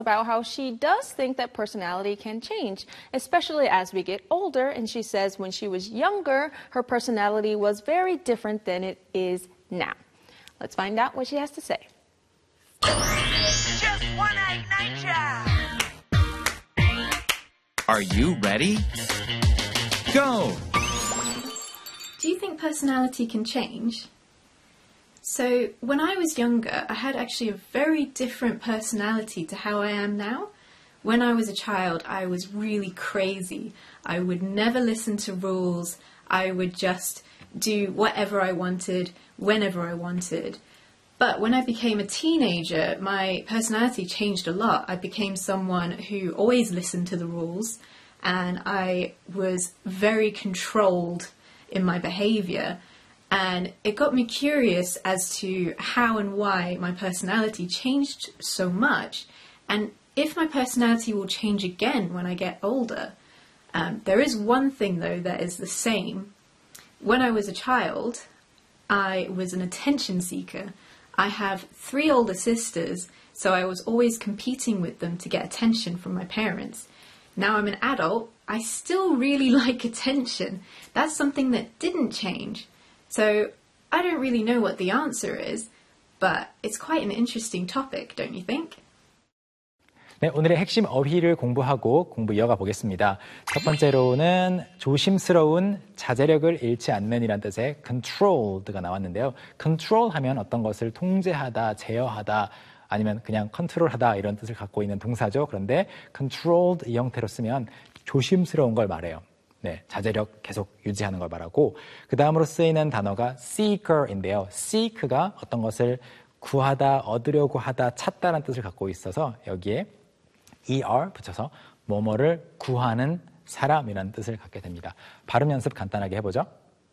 about how she does think that personality can change, especially as we get older. And she says when she was younger, her personality was very different than it is now. Let's find out what she has to say. Just one egg nature. Are you ready? Go! Do you think personality can change? So, when I was younger, I had actually a very different personality to how I am now. When I was a child, I was really crazy. I would never listen to rules. I would just do whatever I wanted, whenever I wanted. But when I became a teenager, my personality changed a lot. I became someone who always listened to the rules, and I was very controlled in my behaviour. And it got me curious as to how and why my personality changed so much, and if my personality will change again when I get older. There is one thing, though, that is the same. When I was a child, I was an attention seeker. I have 3 older sisters, so I was always competing with them to get attention from my parents. Now I'm an adult, I still really like attention. That's something that didn't change. So I don't really know what the answer is, but it's quite an interesting topic, don't you think? 네, 오늘의 핵심 어휘를 공부하고 공부 이어가 보겠습니다. 첫 번째로는 조심스러운, 자제력을 잃지 않는 이란 뜻의 controlled가 나왔는데요. control 하면 어떤 것을 통제하다, 제어하다, 아니면 그냥 컨트롤하다 이런 뜻을 갖고 있는 동사죠. 그런데 controlled 이 형태로 쓰면 조심스러운 걸 말해요. 네, 자제력 계속 유지하는 걸 말하고, 그 다음으로 쓰이는 단어가 seeker인데요. seek가 어떤 것을 구하다, 얻으려고 하다, 찾다라는 뜻을 갖고 있어서 여기에 er 붙여서 뭐뭐를 구하는 사람이라는 뜻을 갖게 됩니다. 발음 연습 간단하게 해보죠.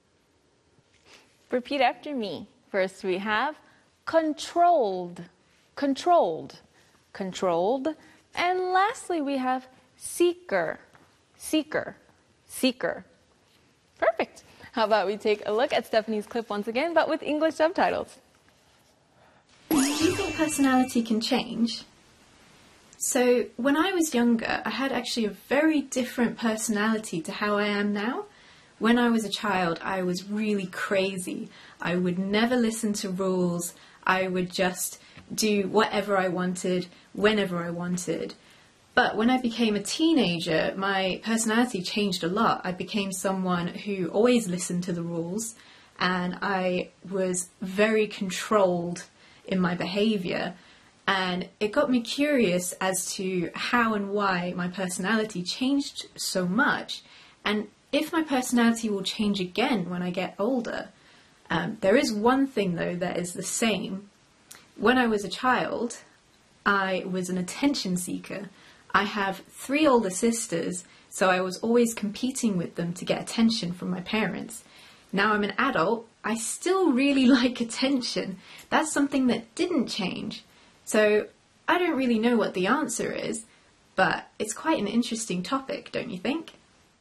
Repeat after me. First we have controlled, controlled, controlled. And lastly we have seeker, seeker, seeker. Perfect. How about we take a look at Stephanie's clip once again, but with English subtitles. Do you think personality can change? So, when I was younger, I had actually a very different personality to how I am now. When I was a child, I was really crazy. I would never listen to rules. I would just do whatever I wanted, whenever I wanted. But when I became a teenager, my personality changed a lot. I became someone who always listened to the rules, and I was very controlled in my behaviour. And it got me curious as to how and why my personality changed so much, and if my personality will change again when I get older. There is one thing, though, that is the same. When I was a child, I was an attention seeker. I have 3 older sisters, so I was always competing with them to get attention from my parents. Now I'm an adult, I still really like attention. That's something that didn't change. So I don't really know what the answer is, but it's quite an interesting topic, don't you think?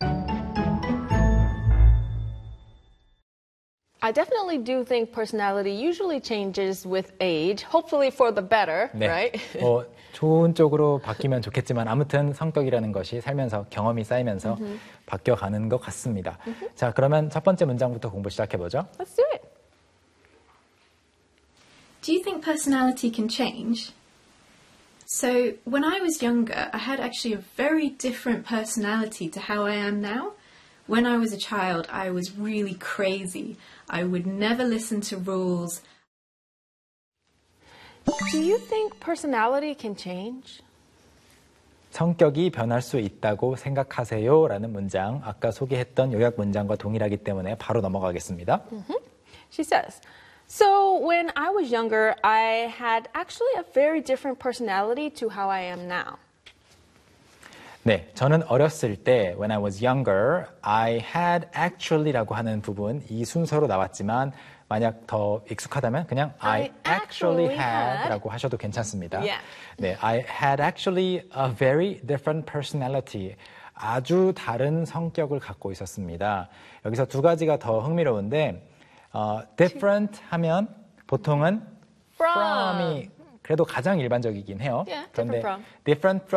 I definitely do think personality usually changes with age, hopefully for the better, 네. right? 좋은 쪽으로 바뀌면 좋겠지만 아무튼 성격이라는 것이 살면서 경험이 쌓이면서 바뀌어가는 것 같습니다. 자, 그러면 첫 번째 문장부터 공부 시작해보죠. Let's do it. Do you think personality can change? So, when I was younger, I had actually a very different personality to how I am now. When I was a child, I was really crazy. I would never listen to rules. Do you think personality can change? 성격이 변할 수 있다고 생각하세요? 라는 문장, 아까 소개했던 요약 문장과 동일하기 때문에 바로 넘어가겠습니다. She says, so when I was younger, I had actually a very different personality to how I am now. 네, 저는 어렸을 때 when I was younger, I had actually라고 하는 부분 이 순서로 나왔지만 만약 더 익숙하다면 그냥 I actually had라고 하셔도 괜찮습니다. Yeah. 네, I had actually a very different personality. 아주 다른 성격을 갖고 있었습니다. 여기서 두 가지가 더 흥미로운데 different 하면 보통은 from이 그래도 가장 일반적이긴 해요. Yeah, different 그런데 from. different from